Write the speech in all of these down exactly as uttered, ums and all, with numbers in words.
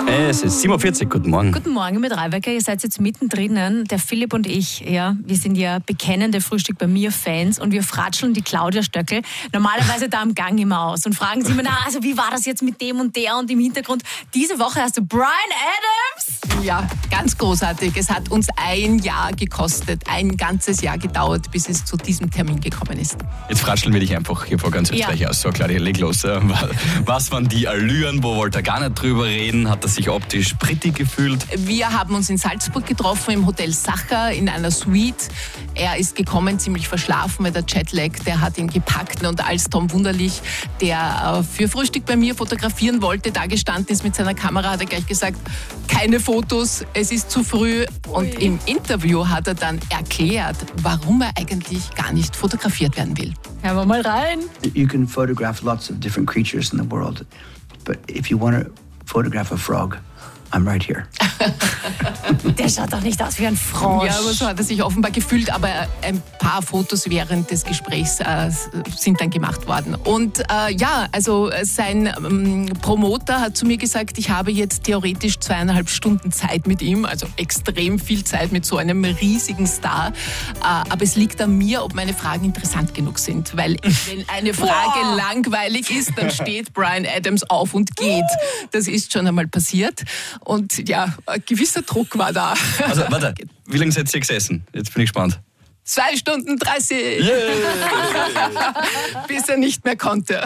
Es ist sieben Uhr vierzig, guten Morgen. Guten Morgen mit Raiwecker, ihr seid jetzt mittendrin. Der Philipp und ich, ja, wir sind ja bekennende Frühstück bei mir Fans und wir fratscheln die Claudia Stöckl normalerweise da am Gang immer aus und fragen sie immer, na, also wie war das jetzt mit dem und der und im Hintergrund. Diese Woche hast du Bryan Adams. Ja, ganz großartig. Es hat uns ein Jahr gekostet, ein ganzes Jahr gedauert, bis es zu diesem Termin gekommen ist. Jetzt fratscheln wir dich einfach hier vor ganz Österreich Ja. aus. So, Claudia, leg los. Was waren die Allüren? Wo wollte er gar nicht drüber reden? Hat er sich optisch pretty gefühlt? Wir haben uns in Salzburg getroffen, im Hotel Sacher, in einer Suite. Er ist gekommen, ziemlich verschlafen, weil der Jetlag, der hat ihn gepackt. Und als Tom Wunderlich, der für Frühstück bei mir fotografieren wollte, da gestanden ist mit seiner Kamera, hat er gleich gesagt, keine Fotos, es ist zu früh. Und im Interview hat er dann erklärt, warum er eigentlich gar nicht fotografiert werden will. Hören wir mal rein. You can photograph lots of different creatures in the world, but if you want to photograph a frog, I'm right here. Der schaut doch nicht aus wie ein Frosch. Ja, aber so hat er sich offenbar gefühlt, aber ein paar Fotos während des Gesprächs äh, sind dann gemacht worden. Und äh, ja, also sein ähm, Promoter hat zu mir gesagt, ich habe jetzt theoretisch zweieinhalb Stunden Zeit mit ihm, also extrem viel Zeit mit so einem riesigen Star. Äh, aber es liegt an mir, ob meine Fragen interessant genug sind, weil wenn eine Frage Wow. langweilig ist, dann steht Bryan Adams auf und geht. Das ist schon einmal passiert. Und ja, ein gewisser Druck war da. Also, warte, wie lange seid ihr gesessen? Jetzt bin ich gespannt. Zwei Stunden dreißig, Yeah. bis er nicht mehr konnte.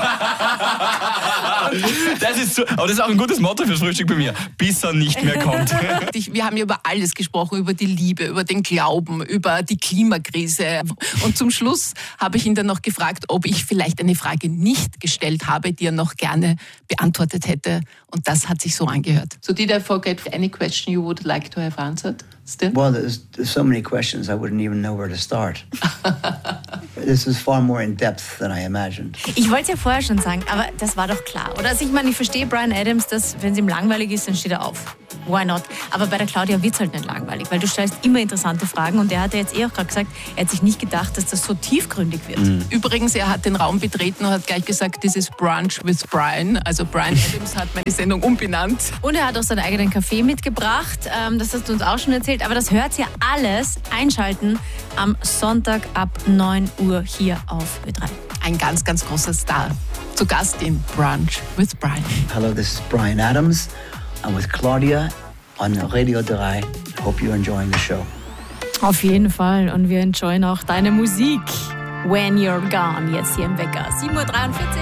Das ist so, aber das ist auch ein gutes Motto fürs Frühstück bei mir. Bis er nicht mehr kommt. Ich, wir haben ja über alles gesprochen, über die Liebe, über den Glauben, über die Klimakrise. Und zum Schluss habe ich ihn dann noch gefragt, ob ich vielleicht eine Frage nicht gestellt habe, die er noch gerne beantwortet hätte. Und das hat sich so angehört. So did I forget any question you would like to have answered? Still? Well, there's, there's so many questions I wouldn't even know where to start. This is far more in depth than I imagined. Ich wollte es ja vorher schon sagen, aber das war doch klar. Oder also ich meine, ich verstehe Bryan Adams, dass wenn es ihm langweilig ist, dann steht er auf. Why not? Aber bei der Claudia wird es halt nicht langweilig, weil du stellst immer interessante Fragen und er hat ja jetzt eh auch gerade gesagt, er hat sich nicht gedacht, dass das so tiefgründig wird. Mhm. Übrigens, er hat den Raum betreten und hat gleich gesagt, this is Brunch with Bryan. Also Bryan Adams hat meine Sendung umbenannt. Und er hat auch seinen eigenen Kaffee mitgebracht, ähm, das hast du uns auch schon erzählt, aber das hört ihr alles einschalten am Sonntag ab neun Uhr hier auf Ö drei. Ein ganz, ganz großer Star. Zu Gast in Brunch with Bryan. Hello, this is Bryan Adams. I'm with Claudia on Radio drei. Hope you're enjoying the show. Auf jeden Fall und wir enjoyen auch deine Musik. When You're Gone, jetzt hier im Wecker. sieben Uhr dreiundvierzig.